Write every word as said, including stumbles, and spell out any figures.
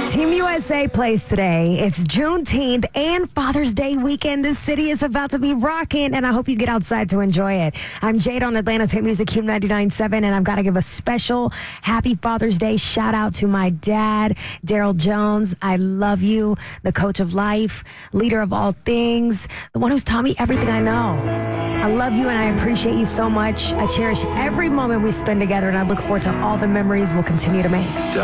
Team U S A plays today. It's Juneteenth and Father's Day weekend. This city is about to be rocking, and I hope you get outside to enjoy it. I'm Jade on Atlanta's Hit Music Q ninety-nine point seven, and I've got to give a special happy Father's Day shout out to my dad, Daryl Jones. I love you, the coach of life, leader of all things, the one who's taught me everything I know. I love you, and I appreciate you so much. I cherish every moment we spend together, and I look forward to all the memories we'll continue to make.